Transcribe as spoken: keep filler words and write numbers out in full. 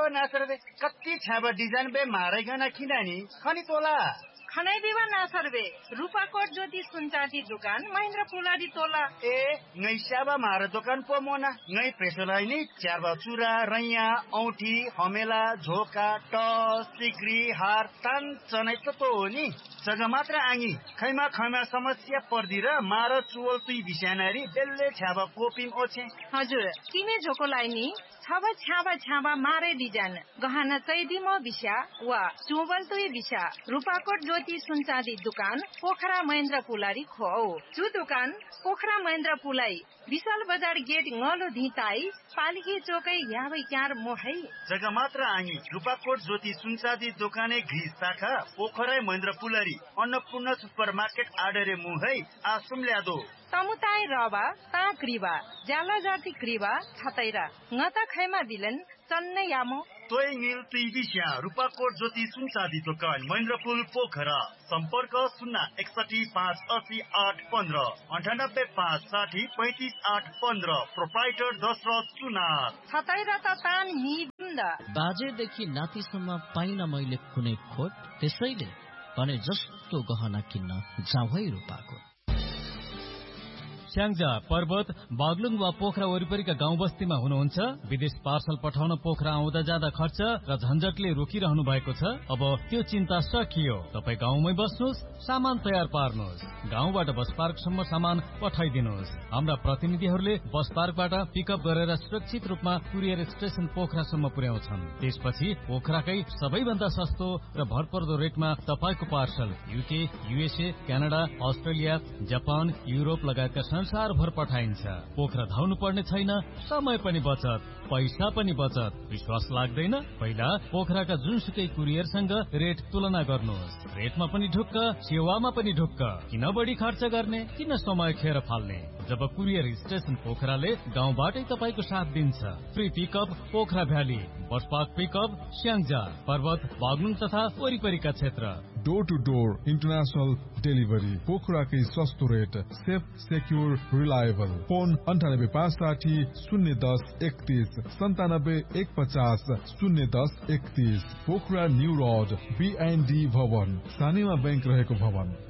छ्याबा नासर बे कति छ्याबा डिजाइन बे मारेगन खिनानी खनी तोला खनै बिवा नासर बे रूपाकोट ज्योति सुनचाँदी दुकान महेन्द्र पुलाडी तोला ए ngै छ्याबा मार दोकान पो मोना ngै प्रेसोलाई नि च्याबा चुरा रैया औठी हमेला झोका टस सिक्री हार तान चनै त तो हो नि जग्गा मात्र आङी खैमा खैमा समस्या पर्दी र मार चुवल तुई बिसानारी बेल्ले छ्याबा कोपिम ओछे हजुर किमे झोकोलाई नि छबा छ्याबा छ्याबा मारे डिजाइन गहना चैदी म बिसा वा चुवल तुई बिसा रूपाकोट ज्योति सुनचाँदी दुकान पोखरा महेन्द्र पुलारी खो जु दुकान पोखरा महेन्द्र पुलाई विशाल बजार गेट ngalo धिताई पालिके चोकै याबै क्यार मोहै जग्गा मात्र आङी रूपाकोट ज्योति सुनचाँदी दोकाने घिस शाखा पोखरा महेन्द्र पुलारी अन्नपूर्ण सुपर मार्केट आडरे मुहै आसुम ल्यादो तमुताई रबा ता क्रिबा जाला जाति क्रिबा छतैरा ngata खैमा बिलन चन्ने यामो तोय मिल तुई बिस्या रूपाकोट ज्योति सुनचाँदी दोकान महेन्द्रपुल पोखरा सम्पर्क शून्य एकसठी पाँच असी आठ पन्ध्र अन्ठानब्बे पाँच साठी पैंतिस आठ पन्ध्र प्रोप्राइटर दशरथ सुनार छतैरा त तान निबन्ध बाजेदेखि नातिसम्म पाइन मैले कुनै खोट त्यसैले भने जस्तो गहना किन्न जाऊ है रूपाकोट स्याङ्जा पर्वत बागलुङ वा पोखरा वरिपरिका गाउँ बस्तीमा हुनुहुन्छ विदेश पार्सल पठाउन पोखरा आउँदा जाँदा खर्च र झन्झटले रोकिरहनु भएको छ अब त्यो चिन्ता सकियो तपाईँ गाउँमै बस्नुहोस् सामान तयार पार्नुहोस् गाउँबाट बस पार्कसम्म सामान पठाइदिनुहोस् हाम्रा प्रतिनिधिहरूले बस पार्कबाट पिकअप गरेर सुरक्षित रूपमा कुरियर स्टेशन पोखरासम्म पुर्याउँछन् त्यसपछि पोखराकै सबैभन्दा सस्तो र भरपर्दो रेटमा तपाईँको parcel UK USA Canada Australia Japan Europe लगायतका संसारभर पठाइन्छ पोखरा धाउनु पर्ने छैन समय पनि बचत पैसा पनि बचत विश्वास लाग्दैन पहिला पोखराका जुनसुकै कुरियरसँग रेट तुलना गर्नुहोस् रेटमा पनि ढुक्क सेवामा पनि ढुक्क किन बढी खर्च गर्ने किन समय खेर फाल्ने जब कुरियर स्टेशन पोखराले गाउँबाटै तपाईँको साथ दिन्छ free pickup Pokhara valley bus park pickup Syangja पर्वत बागलुङ तथा वरिपरिका क्षेत्र door two door international delivery पोखराकै सस्तो rate safe secure reliable phone अंठानब्बे पाँच साठी शून्य दस एकतीस संतानब्बे एक पचास शून्य दस एकतीस पोखरा न्यू रोड बीएनडी भवन सानीमा बैंक रहेको भवन